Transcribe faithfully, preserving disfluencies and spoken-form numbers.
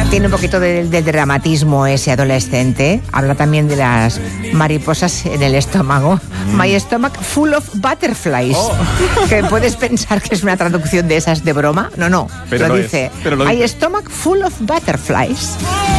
tiene un poquito de, de dramatismo ese adolescente. Habla también de las mariposas en el estómago. Mm. My stomach full of butterflies. Oh. Que puedes pensar que es una traducción de esas de broma. No, no. Pero lo lo dice. Es, pero lo My dice. stomach full of butterflies.